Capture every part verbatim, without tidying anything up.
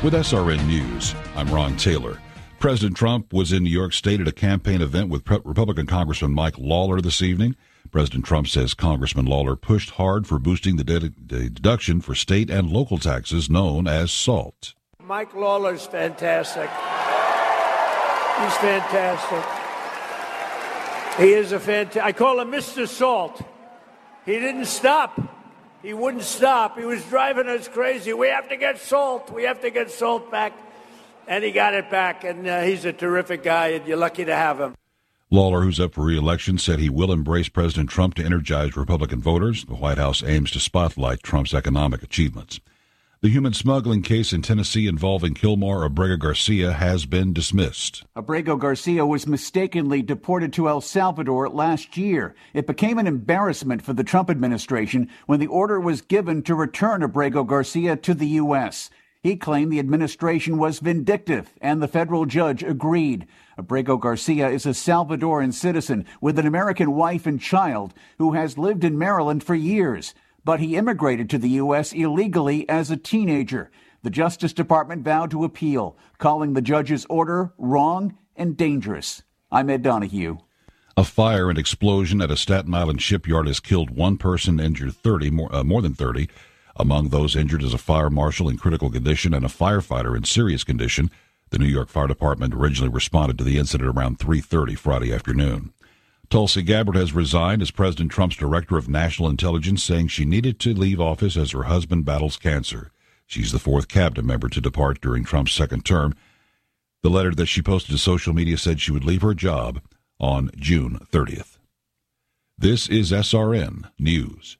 With S R N News, I'm Ron Taylor. President Trump was in New York State at a campaign event with Republican Congressman Mike Lawler this evening. President Trump says Congressman Lawler pushed hard for boosting the de- de- deduction for state and local taxes known as SALT. Mike Lawler's fantastic. He's fantastic. He is a fantastic. I call him Mister Salt. He didn't stop. He wouldn't stop. He was driving us crazy. We have to get salt. We have to get salt back. And he got it back, and uh, he's a terrific guy, and you're lucky to have him. Lawler, who's up for re-election, said he will embrace President Trump to energize Republican voters. The White House aims to spotlight Trump's economic achievements. The human smuggling case in Tennessee involving Kilmar Abrego Garcia has been dismissed. Abrego Garcia was mistakenly deported to El Salvador last year. It became an embarrassment for the Trump administration when the order was given to return Abrego Garcia to the U S. He claimed the administration was vindictive, and the federal judge agreed. Abrego Garcia is a Salvadoran citizen with an American wife and child who has lived in Maryland for years. But he immigrated to the U S illegally as a teenager. The Justice Department vowed to appeal, calling the judge's order wrong and dangerous. I'm Ed Donahue. A fire and explosion at a Staten Island shipyard has killed one person, injured thirty, more, uh, more than thirty. Among those injured is a fire marshal in critical condition and a firefighter in serious condition. The New York Fire Department originally responded to the incident around three thirty Friday afternoon. Tulsi Gabbard has resigned as President Trump's Director of National Intelligence, saying she needed to leave office as her husband battles cancer. She's the fourth cabinet member to depart during Trump's second term. The letter that she posted to social media said she would leave her job on June thirtieth. This is S R N News.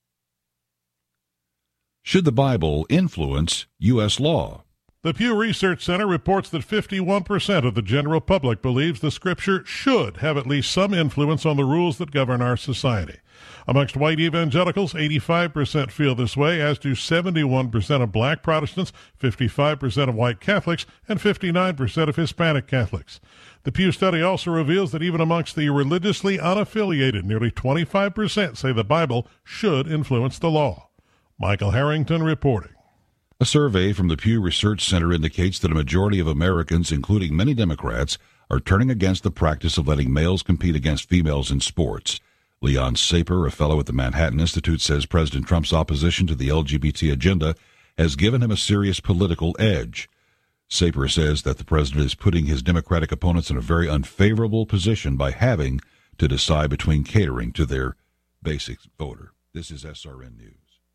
Should the Bible influence U S law? The Pew Research Center reports that fifty-one percent of the general public believes the Scripture should have at least some influence on the rules that govern our society. Amongst white evangelicals, eighty-five percent feel this way, as do seventy-one percent of black Protestants, fifty-five percent of white Catholics, and fifty-nine percent of Hispanic Catholics. The Pew study also reveals that even amongst the religiously unaffiliated, nearly twenty-five percent say the Bible should influence the law. Michael Harrington reporting. A survey from the Pew Research Center indicates that a majority of Americans, including many Democrats, are turning against the practice of letting males compete against females in sports. Leon Saper, a fellow at the Manhattan Institute, says President Trump's opposition to the L G B T agenda has given him a serious political edge. Saper says that the president is putting his Democratic opponents in a very unfavorable position by having to decide between catering to their basic voter. This is S R N News.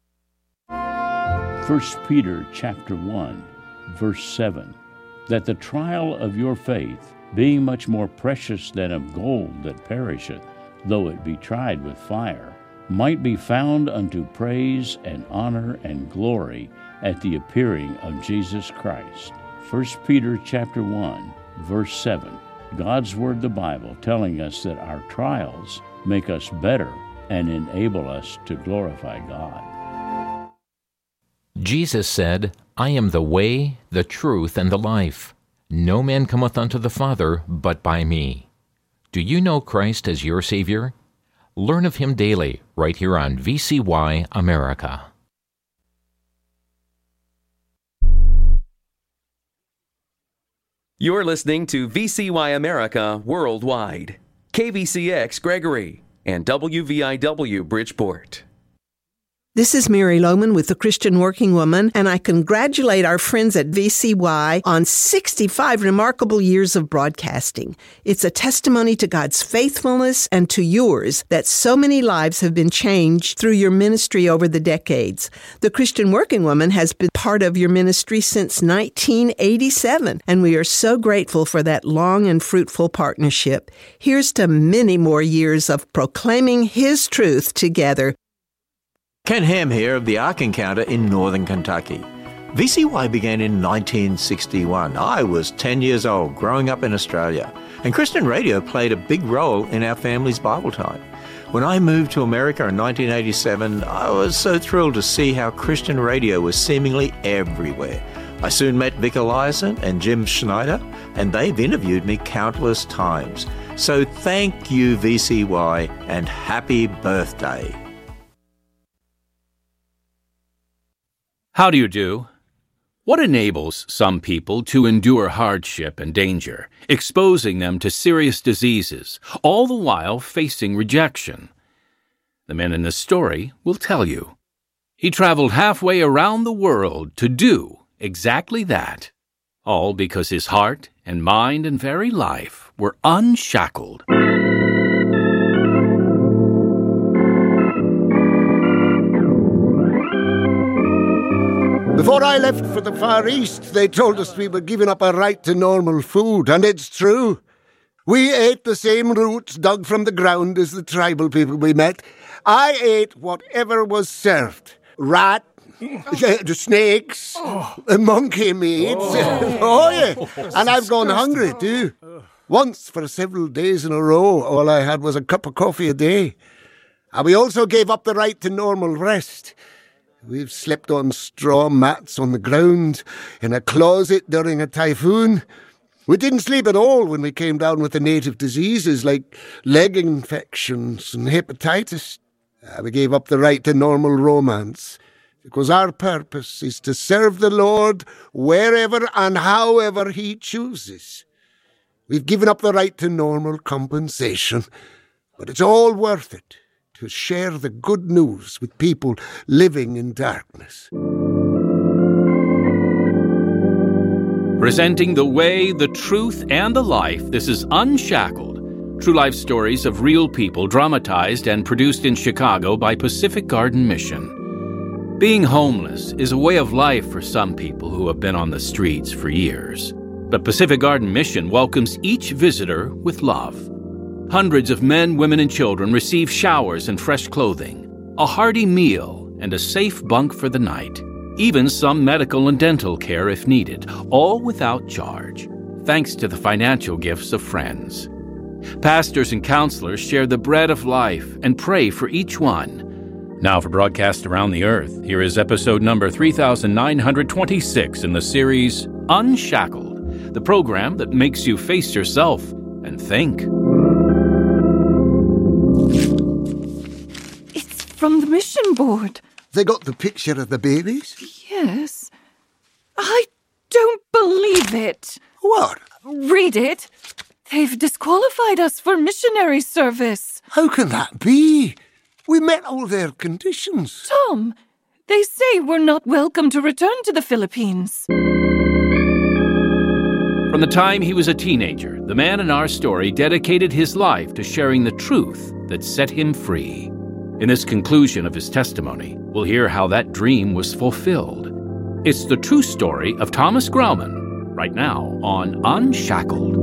First Peter chapter one, verse seven, that the trial of your faith, being much more precious than of gold that perisheth, though it be tried with fire, might be found unto praise and honor and glory at the appearing of Jesus Christ. First Peter chapter one, verse seven, God's Word, the Bible, telling us that our trials make us better and enable us to glorify God. Jesus said, I am the way, the truth, and the life. No man cometh unto the Father but by me. Do you know Christ as your Savior? Learn of Him daily, right here on V C Y America. You're listening to V C Y America Worldwide, K V C X Gregory, and W V I W Bridgeport. This is Mary Lohman with the Christian Working Woman, and I congratulate our friends at V C Y on sixty-five remarkable years of broadcasting. It's a testimony to God's faithfulness and to yours that so many lives have been changed through your ministry over the decades. The Christian Working Woman has been part of your ministry since nineteen eighty-seven, and we are so grateful for that long and fruitful partnership. Here's to many more years of proclaiming His truth together. Ken Ham here of the Ark Encounter in northern Kentucky. V C Y began in nineteen sixty-one. I was ten years old, growing up in Australia, and Christian radio played a big role in our family's Bible time. When I moved to America in nineteen eighty-seven, I was so thrilled to see how Christian radio was seemingly everywhere. I soon met Vic Eliason and Jim Schneider, and they've interviewed me countless times. So thank you, V C Y, and happy birthday. How do you do? What enables some people to endure hardship and danger, exposing them to serious diseases, all the while facing rejection? The man in this story will tell you. He traveled halfway around the world to do exactly that, all because his heart and mind and very life were unshackled. Before I left for the Far East, they told us we were giving up our right to normal food, and it's true. We ate the same roots dug from the ground as the tribal people we met. I ate whatever was served. Rat, the, the snakes, oh. the monkey meat. Oh. oh, yeah. And I've gone hungry, too. Once, for several days in a row, all I had was a cup of coffee a day. And we also gave up the right to normal rest. We've slept on straw mats on the ground, in a closet during a typhoon. We didn't sleep at all when we came down with the native diseases like leg infections and hepatitis. Uh, we gave up the right to normal romance, because our purpose is to serve the Lord wherever and however He chooses. We've given up the right to normal compensation, but it's all worth it to share the good news with people living in darkness. Presenting the way, the truth, and the life, this is Unshackled. True life stories of real people dramatized and produced in Chicago by Pacific Garden Mission. Being homeless is a way of life for some people who have been on the streets for years. But Pacific Garden Mission welcomes each visitor with love. Hundreds of men, women, and children receive showers and fresh clothing, a hearty meal, and a safe bunk for the night. Even some medical and dental care if needed, all without charge, thanks to the financial gifts of friends. Pastors and counselors share the bread of life and pray for each one. Now for broadcast around the earth, here is episode number three thousand nine hundred twenty-six in the series Unshackled, the program that makes you face yourself and think. It's from the mission board. They got the picture of the babies? Yes. I don't believe it. What? Read it. They've disqualified us for missionary service. How can that be? We met all their conditions. Tom, they say we're not welcome to return to the Philippines. From the time he was a teenager, the man in our story dedicated his life to sharing the truth that set him free. In this conclusion of his testimony, we'll hear how that dream was fulfilled. It's the true story of Thomas Grauman, right now on Unshackled.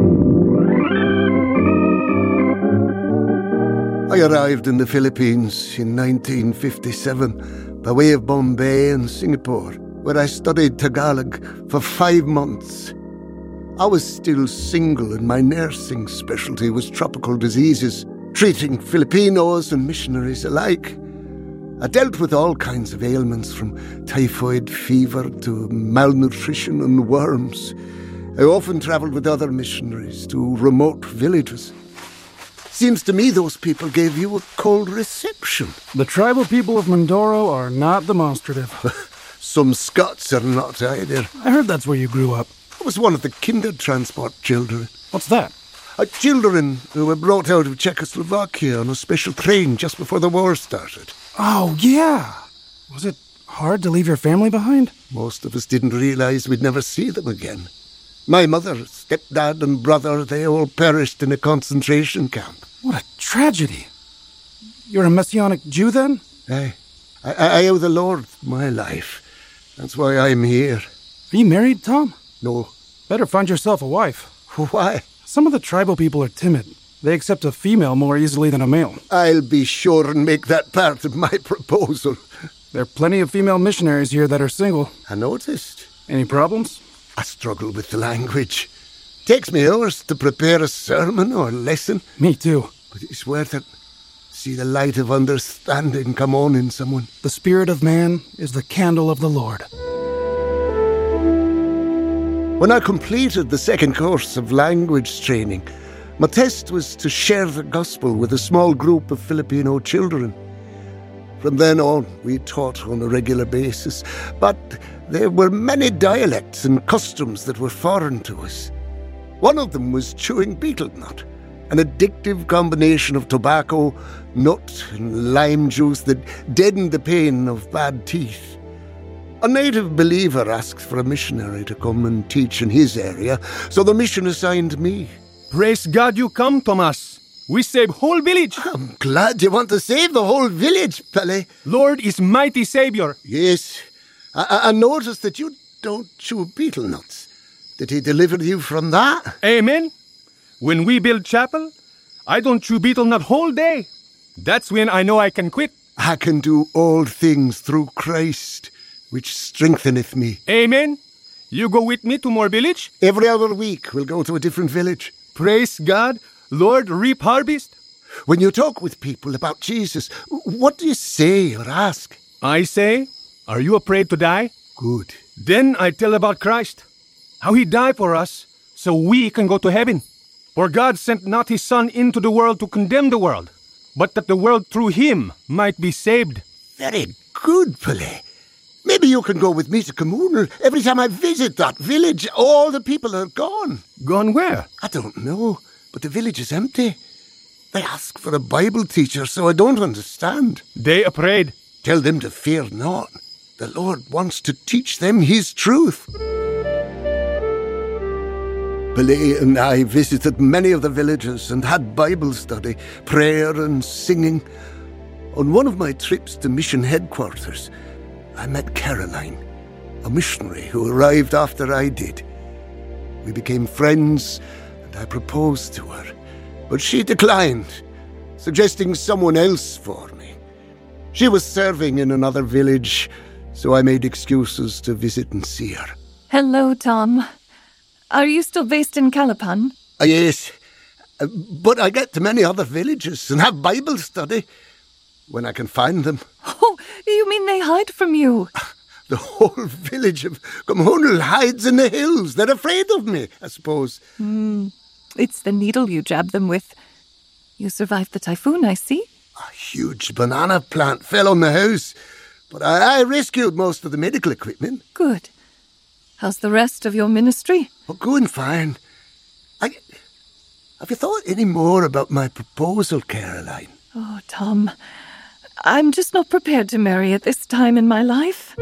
I arrived in the Philippines in nineteen fifty-seven by way of Bombay and Singapore, where I studied Tagalog for five months. I was still single and my nursing specialty was tropical diseases, treating Filipinos and missionaries alike. I dealt with all kinds of ailments, from typhoid fever to malnutrition and worms. I often travelled with other missionaries to remote villages. Seems to me those people gave you a cold reception. The tribal people of Mindoro are not demonstrative. Some Scots are not either. I heard that's where you grew up. I was one of the Kindertransport children. What's that? Uh, children who were brought out of Czechoslovakia on a special train just before the war started. Oh, yeah. Was it hard to leave your family behind? Most of us didn't realize we'd never see them again. My mother, stepdad, and brother, they all perished in a concentration camp. What a tragedy. You're a Messianic Jew, then? Aye. I, I, I owe the Lord my life. That's why I'm here. Are you married, Tom? No. Better find yourself a wife. Why? Some of the tribal people are timid. They accept a female more easily than a male. I'll be sure and make that part of my proposal. There are plenty of female missionaries here that are single. I noticed. Any problems? I struggle with the language. Takes me hours to prepare a sermon or lesson. Me too. But it's worth it. See the light of understanding come on in someone. The spirit of man is the candle of the Lord. When I completed the second course of language training, my test was to share the gospel with a small group of Filipino children. From then on, we taught on a regular basis, but there were many dialects and customs that were foreign to us. One of them was chewing betel nut, an addictive combination of tobacco, nut, and lime juice that deadened the pain of bad teeth. A native believer asked for a missionary to come and teach in his area, so the mission assigned me. Praise God you come, Thomas. We save whole village. I'm glad you want to save the whole village, Pele. Lord is mighty Savior. Yes. I, I noticed that you don't chew betel nuts. Did he deliver you from that? Amen. When we build chapel, I don't chew betel nut whole day. That's when I know I can quit. I can do all things through Christ, which strengtheneth me. Amen. You go with me to more village? Every other week we'll go to a different village. Praise God. Lord, reap harvest. When you talk with people about Jesus, what do you say or ask? I say, are you afraid to die? Good. Then I tell about Christ, how he died for us, so we can go to heaven. For God sent not his Son into the world to condemn the world, but that the world through him might be saved. Very good, Pele. Maybe you can go with me to Communal. Every time I visit that village, all the people are gone. Gone where? I don't know, but the village is empty. They ask for a Bible teacher, so I don't understand. They afraid. Tell them to fear not. The Lord wants to teach them his truth. Pele and I visited many of the villages and had Bible study, prayer and singing. On one of my trips to mission headquarters, I met Caroline, a missionary who arrived after I did. We became friends and I proposed to her, but she declined, suggesting someone else for me. She was serving in another village, so I made excuses to visit and see her. Hello, Tom. Are you still based in Calapan? Uh, yes, uh, but I get to many other villages and have Bible study when I can find them. Oh, you mean they hide from you? The whole village of Communal hides in the hills. They're afraid of me, I suppose. Mm, it's the needle you jab them with. You survived the typhoon, I see. A huge banana plant fell on the house, but I, I rescued most of the medical equipment. Good. How's the rest of your ministry? Oh, going fine. I, have you thought any more about my proposal, Caroline? Oh, Tom, I'm just not prepared to marry at this time in my life.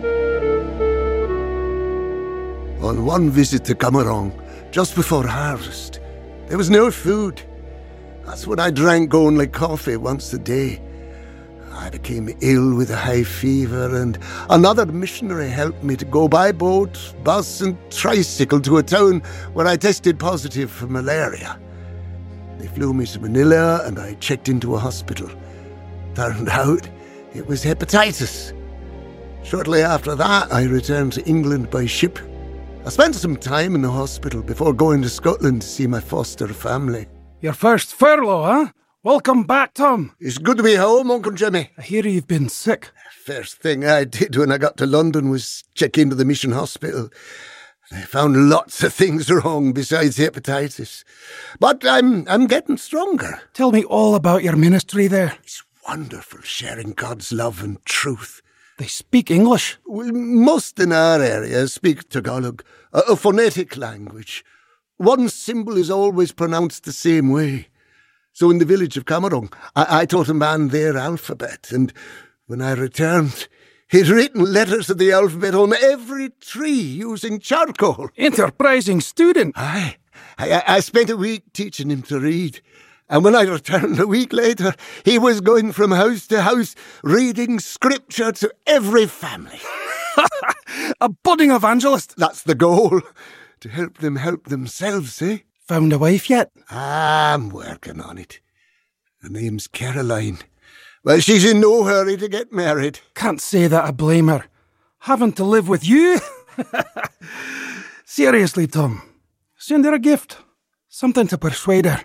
On one visit to Camarong, just before harvest, there was no food. That's when I drank only coffee once a day. I became ill with a high fever, and another missionary helped me to go by boat, bus and tricycle to a town where I tested positive for malaria. They flew me to Manila and I checked into a hospital. Turned out it was hepatitis. Shortly after that, I returned to England by ship. I spent some time in the hospital before going to Scotland to see my foster family. Your first furlough, huh? Welcome back, Tom. It's good to be home, Uncle Jimmy. I hear you've been sick. First thing I did when I got to London was check into the mission hospital. They found lots of things wrong besides hepatitis. But I'm I'm getting stronger. Tell me all about your ministry there. It's wonderful sharing God's love and truth. They speak English? Well, most in our area speak Tagalog, a, a phonetic language. One symbol is always pronounced the same way. So in the village of Camarong, I, I taught a man their alphabet, and when I returned, he'd written letters of the alphabet on every tree using charcoal. Enterprising student. Aye. I, I spent a week teaching him to read, and when I returned a week later, he was going from house to house reading scripture to every family. A budding evangelist. That's the goal, to help them help themselves, eh? Found a wife yet? I'm working on it. Her name's Caroline. Well, she's in no hurry to get married. Can't say that I blame her. Having to live with you? Seriously, Tom. Send her a gift. Something to persuade her.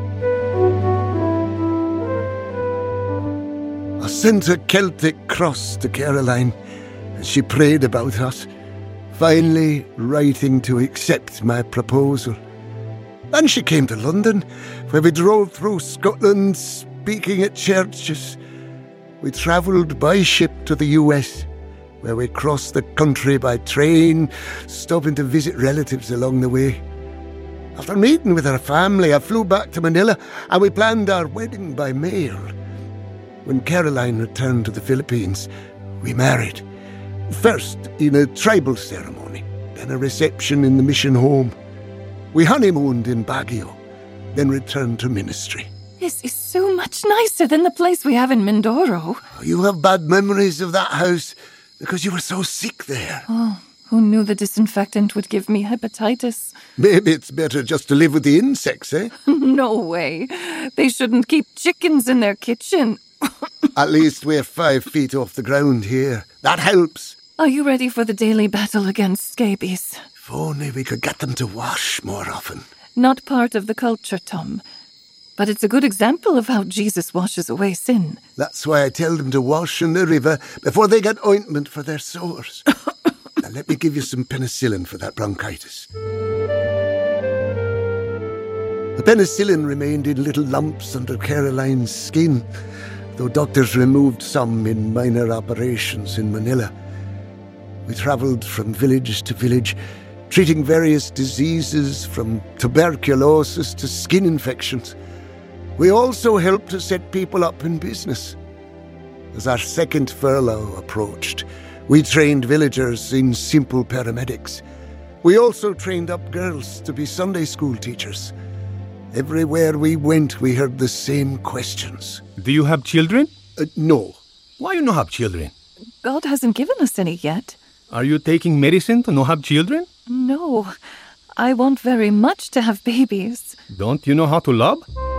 I sent a Celtic cross to Caroline, and she prayed about us, finally writing to accept my proposal. Then she came to London, where we drove through Scotland, speaking at churches. We travelled by ship to the U S, where we crossed the country by train, stopping to visit relatives along the way. After meeting with her family, I flew back to Manila and we planned our wedding by mail. When Caroline returned to the Philippines, we married. First in a tribal ceremony, then a reception in the mission home. We honeymooned in Baguio, then returned to ministry. This is so much nicer than the place we have in Mindoro. You have bad memories of that house because you were so sick there. Oh, who knew the disinfectant would give me hepatitis? Maybe it's better just to live with the insects, eh? No way. They shouldn't keep chickens in their kitchen. At least we're five feet off the ground here. That helps. Are you ready for the daily battle against scabies? If only we could get them to wash more often. Not part of the culture, Tom. But it's a good example of how Jesus washes away sin. That's why I tell them to wash in the river before they get ointment for their sores. Now let me give you some penicillin for that bronchitis. The penicillin remained in little lumps under Caroline's skin, though doctors removed some in minor operations in Manila. We travelled from village to village, treating various diseases from tuberculosis to skin infections. We also helped to set people up in business. As our second furlough approached, we trained villagers in simple paramedics. We also trained up girls to be Sunday school teachers. Everywhere we went, we heard the same questions. Do you have children? Uh, no. Why you not have children? God hasn't given us any yet. Are you taking medicine to not have children? No. I want very much to have babies. Don't you know how to love?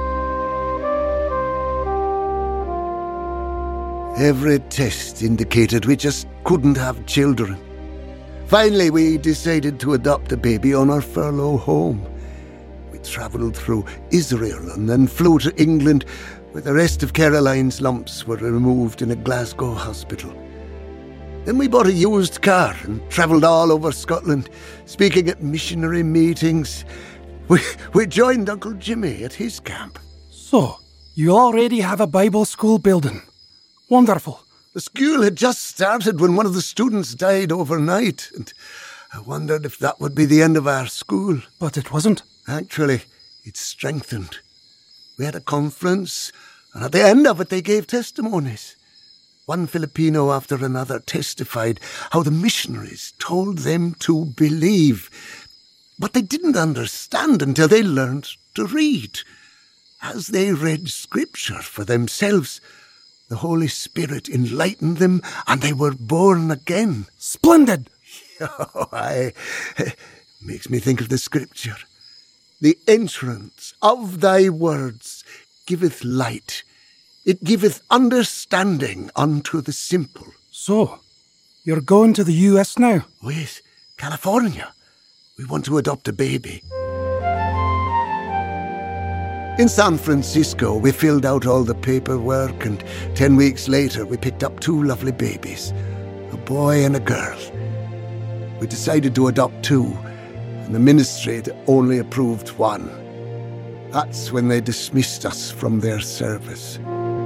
Every test indicated we just couldn't have children. Finally, we decided to adopt a baby on our furlough home. We travelled through Israel and then flew to England, where the rest of Caroline's lumps were removed in a Glasgow hospital. Then we bought a used car and travelled all over Scotland, speaking at missionary meetings. We, we joined Uncle Jimmy at his camp. So, you already have a Bible school building. Wonderful. The school had just started when one of the students died overnight, and I wondered if that would be the end of our school. But it wasn't. Actually, it strengthened. We had a conference, and at the end of it they gave testimonies. One Filipino after another testified how the missionaries told them to believe, but they didn't understand until they learned to read. As they read scripture for themselves, the Holy Spirit enlightened them and they were born again. Splendid! Oh, I, makes me think of the scripture. The entrance of thy words giveth light. It giveth understanding unto the simple. So, you're going to the U S now? Oh yes, California. We want to adopt a baby. In San Francisco, we filled out all the paperwork, and ten weeks later we picked up two lovely babies, a boy and a girl. We decided to adopt two, and the ministry had only approved one. That's when they dismissed us from their service.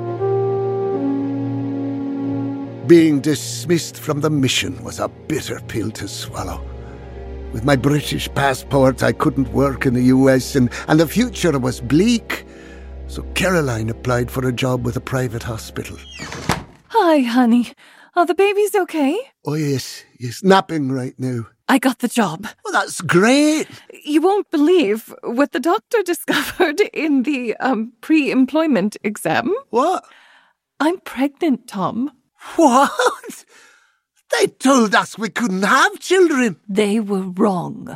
Being dismissed from the mission was a bitter pill to swallow. With my British passport, I couldn't work in the U S, and, and the future was bleak. So Caroline applied for a job with a private hospital. Hi, honey. Are the babies okay? Oh, yes. Yes, napping right now. I got the job. Oh, that's great. You won't believe what the doctor discovered in the um, pre-employment exam. What? I'm pregnant, Tom. What? They told us we couldn't have children. They were wrong.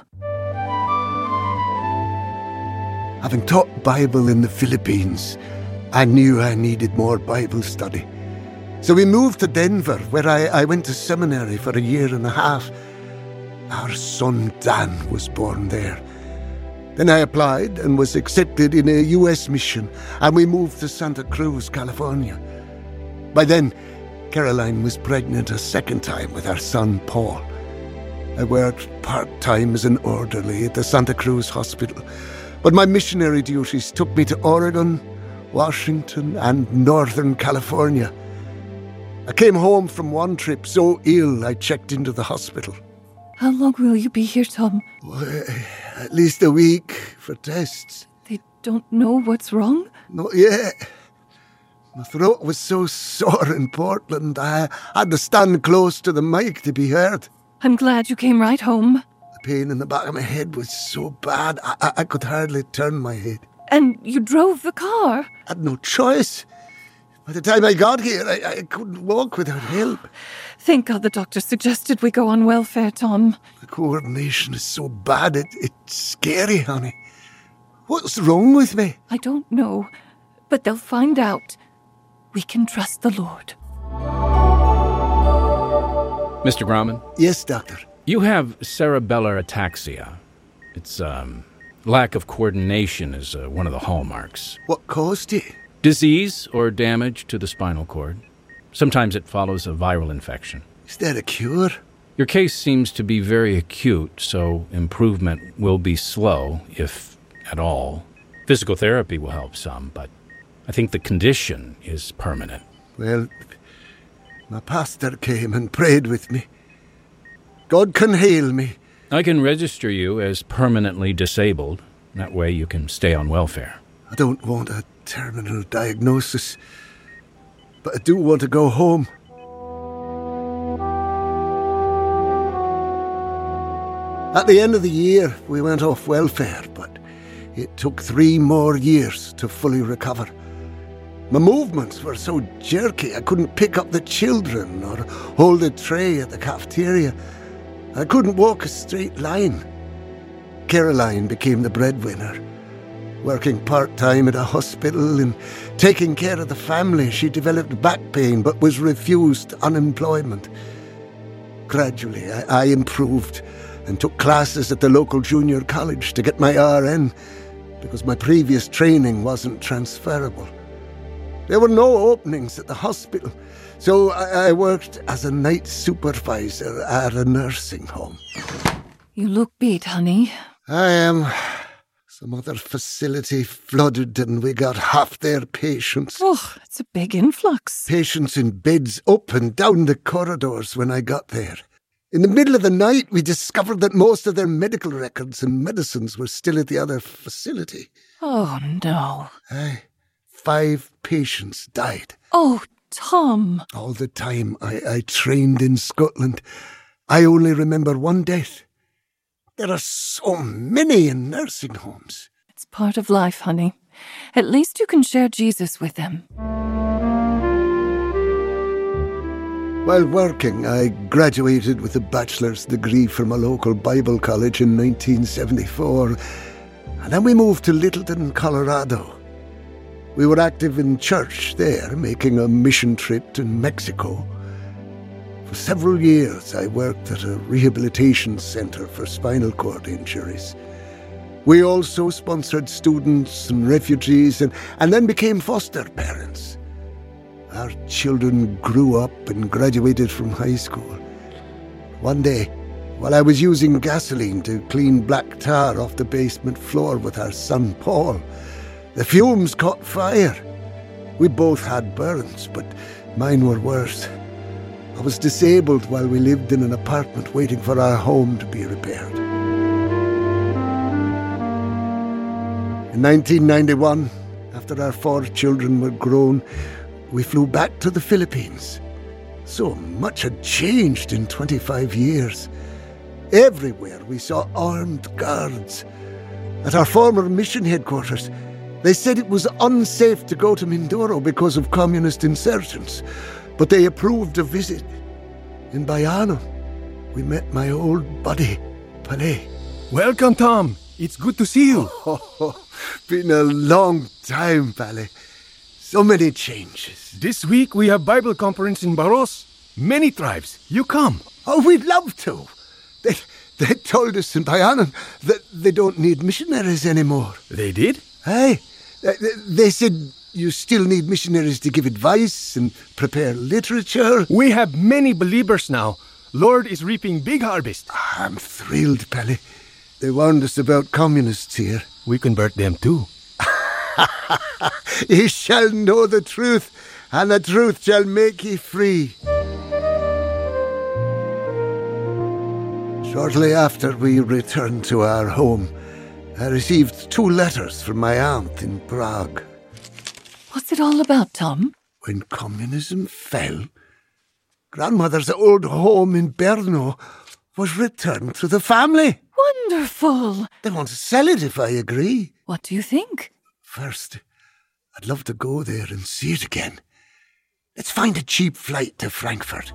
Having taught Bible in the Philippines, I knew I needed more Bible study. So we moved to Denver, where I, I went to seminary for a year and a half. Our son Dan was born there. Then I applied and was accepted in a U S mission, and we moved to Santa Cruz, California. By then, Caroline was pregnant a second time with our son, Paul. I worked part-time as an orderly at the Santa Cruz Hospital, but my missionary duties took me to Oregon, Washington, and Northern California. I came home from one trip so ill I checked into the hospital. How long will you be here, Tom? Well, at least a week for tests. They don't know what's wrong? Not yet. My throat was so sore in Portland, I had to stand close to the mic to be heard. I'm glad you came right home. The pain in the back of my head was so bad, I, I, I could hardly turn my head. And you drove the car? I had no choice. By the time I got here, I, I couldn't walk without help. Thank God the doctor suggested we go on welfare, Tom. The coordination is so bad, it, it's scary, honey. What's wrong with me? I don't know, but they'll find out. We can trust the Lord. Mister Grauman? Yes, doctor. You have cerebellar ataxia. It's, um, lack of coordination is uh, one of the hallmarks. What caused it? Disease or damage to the spinal cord. Sometimes it follows a viral infection. Is there a cure? Your case seems to be very acute, so improvement will be slow, if at all. Physical therapy will help some, but I think the condition is permanent. Well, my pastor came and prayed with me. God can heal me. I can register you as permanently disabled. That way you can stay on welfare. I don't want a terminal diagnosis, but I do want to go home. At the end of the year, we went off welfare, but it took three more years to fully recover. My movements were so jerky, I couldn't pick up the children or hold a tray at the cafeteria. I couldn't walk a straight line. Caroline became the breadwinner. Working part-time at a hospital and taking care of the family, she developed back pain but was refused unemployment. Gradually, I, I improved and took classes at the local junior college to get my R N because my previous training wasn't transferable. There were no openings at the hospital, so I, I worked as a night supervisor at a nursing home. You look beat, honey. I am. Some other facility flooded and we got half their patients. Oh, it's a big influx. Patients in beds up and down the corridors when I got there. In the middle of the night, we discovered that most of their medical records and medicines were still at the other facility. Oh, no. Aye. Five patients died. Oh, Tom. All the time I, I trained in Scotland, I only remember one death. There are so many in nursing homes. It's part of life, honey. At least you can share Jesus with them. While working, I graduated with a bachelor's degree from a local Bible college in nineteen seventy-four, and then we moved to Littleton, Colorado. We were active in church there, making a mission trip to Mexico. For several years, I worked at a rehabilitation center for spinal cord injuries. We also sponsored students and refugees and, and then became foster parents. Our children grew up and graduated from high school. One day, while I was using gasoline to clean black tar off the basement floor with our son Paul, the fumes caught fire. We both had burns, but mine were worse. I was disabled while we lived in an apartment waiting for our home to be repaired. In nineteen ninety-one, after our four children were grown, we flew back to the Philippines. So much had changed in twenty-five years. Everywhere we saw armed guards. At our former mission headquarters, they said it was unsafe to go to Mindoro because of communist insurgents, but they approved a visit. In Bayano, we met my old buddy, Palais. Welcome, Tom. It's good to see you. Oh, been a long time, Palais. So many changes. This week we have Bible conference in Baros. Many tribes. You come. Oh, we'd love to. They, they told us in Bayano that they don't need missionaries anymore. They did? Aye. They, they said you still need missionaries to give advice and prepare literature. We have many believers now. Lord is reaping big harvest. I'm thrilled, Pally. They warned us about communists here. We convert them too. Ye shall know the truth, and the truth shall make ye free. Shortly after we returned to our home, I received two letters from my aunt in Prague. What's it all about, Tom? When communism fell, grandmother's old home in Brno was returned to the family. Wonderful! They want to sell it if I agree. What do you think? First, I'd love to go there and see it again. Let's find a cheap flight to Frankfurt.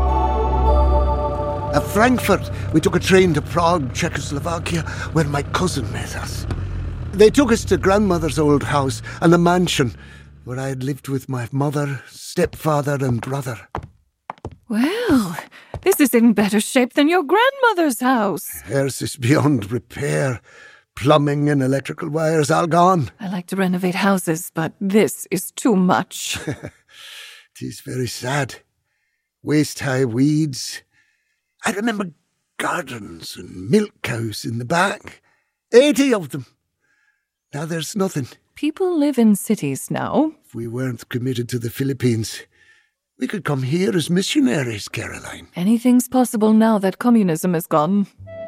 At Frankfurt, we took a train to Prague, Czechoslovakia, where my cousin met us. They took us to grandmother's old house and the mansion where I had lived with my mother, stepfather and brother. Well, this is in better shape than your grandmother's house. Hers is beyond repair. Plumbing and electrical wires all gone. I like to renovate houses, but this is too much. It is very sad. Waist-high weeds. I remember gardens and milk cows in the back. Eighty of them. Now there's nothing. People live in cities now. If we weren't committed to the Philippines, we could come here as missionaries, Caroline. Anything's possible now that communism is gone.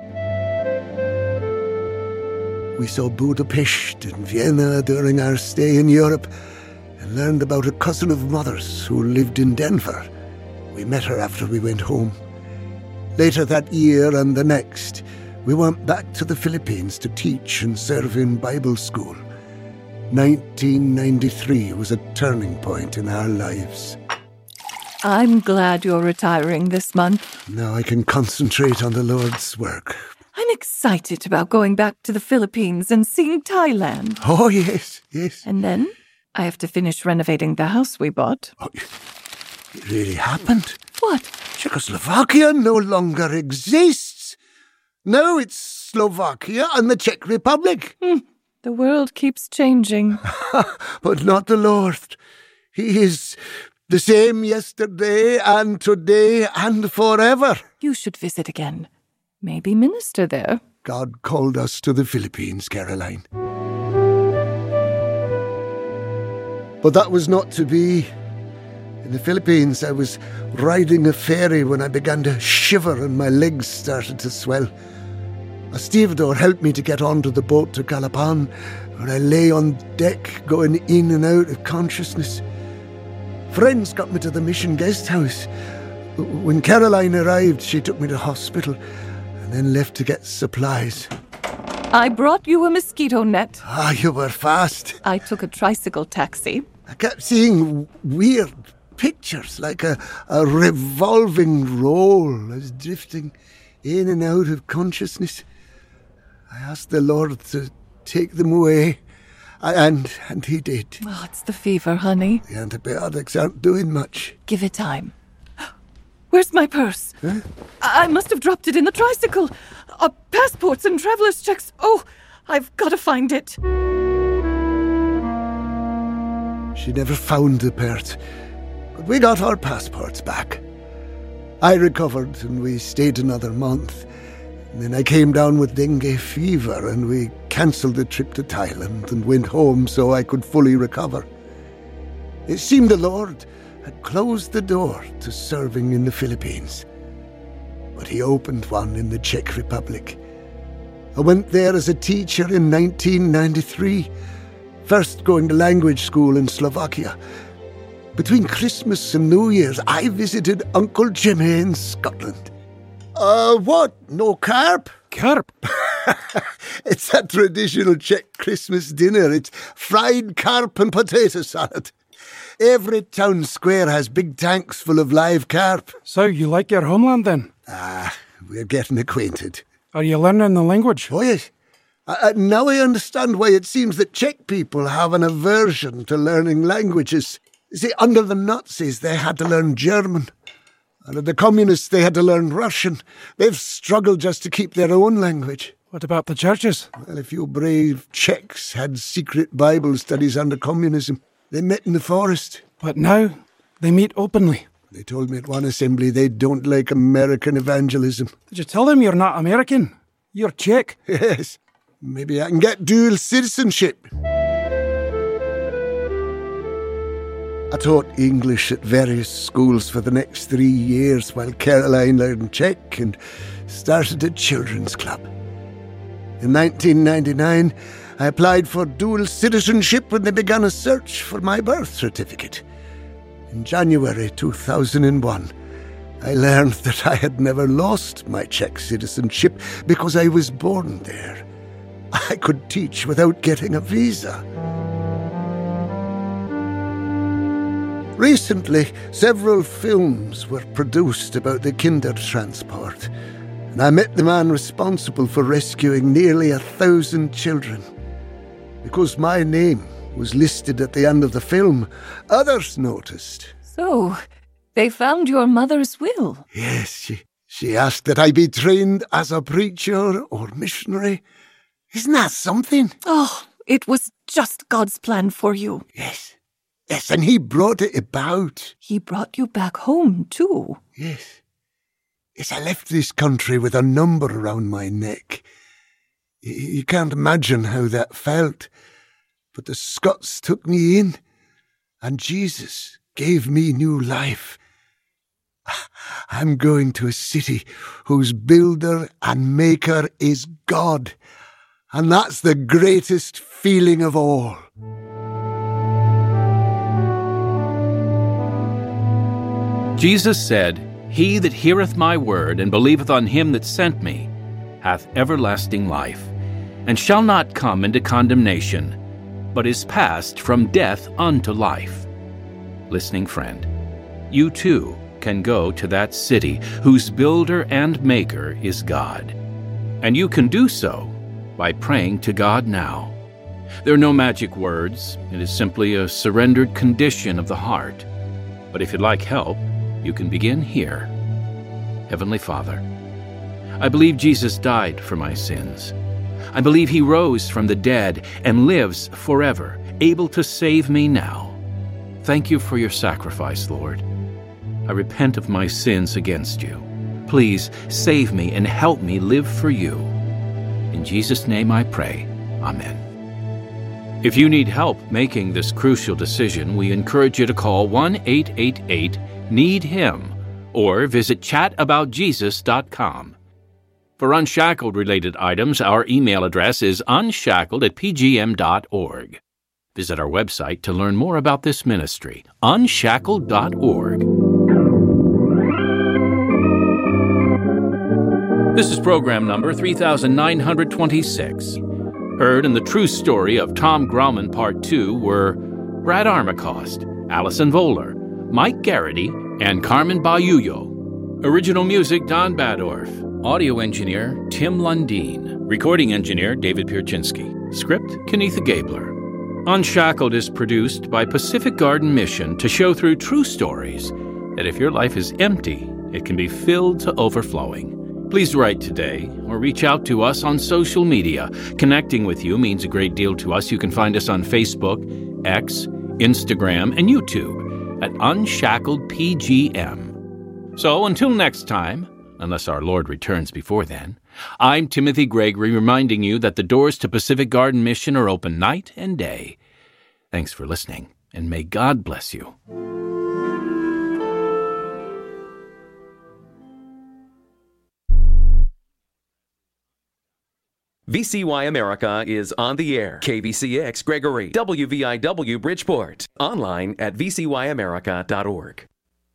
We saw Budapest and Vienna during our stay in Europe and learned about a cousin of mother's who lived in Denver. We met her after we went home. Later that year and the next, we went back to the Philippines to teach and serve in Bible school. nineteen ninety-three was a turning point in our lives. I'm glad you're retiring this month. Now I can concentrate on the Lord's work. I'm excited about going back to the Philippines and seeing Thailand. Oh, yes, yes. And then I have to finish renovating the house we bought. Oh, it really happened. What? Czechoslovakia no longer exists. Now it's Slovakia and the Czech Republic. Hmm. The world keeps changing. But not the Lord. He is the same yesterday and today and forever. You should visit again. Maybe minister there. God called us to the Philippines, Caroline. But that was not to be. In the Philippines, I was riding a ferry when I began to shiver and my legs started to swell. A stevedore helped me to get onto the boat to Calapan, where I lay on deck going in and out of consciousness. Friends got me to the mission guest house. When Caroline arrived, she took me to hospital and then left to get supplies. I brought you a mosquito net. Ah, you were fast. I took a tricycle taxi. I kept seeing weird pictures, like a, a revolving roll. I was drifting in and out of consciousness. I asked the Lord to take them away, and and he did. Oh, it's the fever, honey. The antibiotics aren't doing much. Give it time. Where's my purse? Huh? I must have dropped it in the tricycle. Uh, passports and traveller's checks. Oh, I've got to find it. She never found the purse, but we got our passports back. I recovered and we stayed another month. And then I came down with dengue fever and we cancelled the trip to Thailand and went home so I could fully recover. It seemed the Lord had closed the door to serving in the Philippines, but he opened one in the Czech Republic. I went there as a teacher in nineteen ninety-three, first going to language school in Slovakia. Between Christmas and New Year's, I visited Uncle Jimmy in Scotland. Uh, what? No carp? Carp? It's a traditional Czech Christmas dinner. It's fried carp and potato salad. Every town square has big tanks full of live carp. So you like your homeland then? Ah, we're getting acquainted. Are you learning the language? Oh, yes. Uh, now I understand why it seems that Czech people have an aversion to learning languages. You see, under the Nazis, they had to learn German. Under the communists, they had to learn Russian. They've struggled just to keep their own language. What about the churches? Well, a few brave Czechs had secret Bible studies under communism. They met in the forest. But now, they meet openly. They told me at one assembly they don't like American evangelism. Did you tell them you're not American? You're Czech. Yes. Maybe I can get dual citizenship. I taught English at various schools for the next three years while Caroline learned Czech and started a children's club. In nineteen ninety-nine, I applied for dual citizenship when they began a search for my birth certificate. In January two thousand one, I learned that I had never lost my Czech citizenship because I was born there. I could teach without getting a visa. Recently, several films were produced about the Kindertransport, and I met the man responsible for rescuing nearly a thousand children. Because my name was listed at the end of the film, others noticed. So, they found your mother's will? Yes, she, she asked that I be trained as a preacher or missionary. Isn't that something? Oh, it was just God's plan for you. Yes. Yes, and he brought it about. He brought you back home, too. Yes. Yes, I left this country with a number around my neck. You can't imagine how that felt. But the Scots took me in, and Jesus gave me new life. I'm going to a city whose builder and maker is God, and that's the greatest feeling of all. Jesus said, He that heareth my word and believeth on him that sent me hath everlasting life, and shall not come into condemnation, but is passed from death unto life. Listening friend, you too can go to that city whose builder and maker is God. And you can do so by praying to God now. There are no magic words. It is simply a surrendered condition of the heart. But if you'd like help, you can begin here. Heavenly Father, I believe Jesus died for my sins. I believe he rose from the dead and lives forever, able to save me now. Thank you for your sacrifice, Lord. I repent of my sins against you. Please save me and help me live for you. In Jesus' name I pray. Amen. If you need help making this crucial decision, we encourage you to call one eight eight eight need him or visit chat about jesus dot com. For Unshackled-related items, our email address is unshackled at p g m dot org. Visit our website to learn more about this ministry, unshackled dot org. This is program number three thousand nine hundred twenty-six. Heard in the true story of Tom Grauman Part two were Brad Armacost, Allison Voller, Mike Garrity, and Carmen Bayuyo. Original music, Don Badorf. Audio engineer, Tim Lundeen. Recording engineer, David Pierczynski. Script, Kenitha Gabler. Unshackled is produced by Pacific Garden Mission to show through true stories that if your life is empty, it can be filled to overflowing. Please write today or reach out to us on social media. Connecting with you means a great deal to us. You can find us on Facebook, X, Instagram, and YouTube at Unshackled P G M. So until next time, unless our Lord returns before then, I'm Timothy Gregory reminding you that the doors to Pacific Garden Mission are open night and day. Thanks for listening, and may God bless you. V C Y America is on the air. K V C X Gregory, W V I W Bridgeport. Online at v c y america dot org.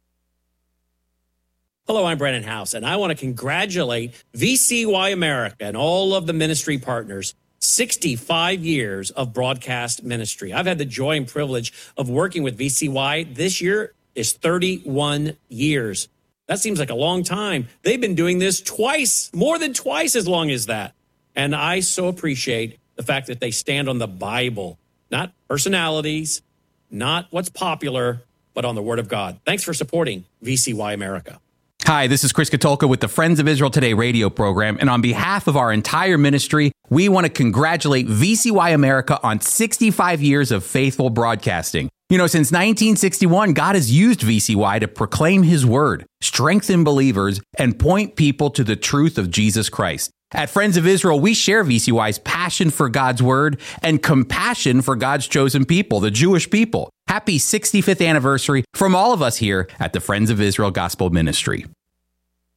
Hello, I'm Brennan House, and I want to congratulate V C Y America and all of the ministry partners. sixty-five years of broadcast ministry. I've had the joy and privilege of working with V C Y. This year is thirty-one years. That seems like a long time. They've been doing this twice, more than twice as long as that. And I so appreciate the fact that they stand on the Bible, not personalities, not what's popular, but on the Word of God. Thanks for supporting V C Y America. Hi, this is Chris Katulka with the Friends of Israel Today radio program. And on behalf of our entire ministry, we want to congratulate V C Y America on sixty-five years of faithful broadcasting. You know, since nineteen sixty-one, God has used V C Y to proclaim his word, strengthen believers, and point people to the truth of Jesus Christ. At Friends of Israel, we share V C Y's passion for God's Word and compassion for God's chosen people, the Jewish people. Happy sixty-fifth anniversary from all of us here at the Friends of Israel Gospel Ministry.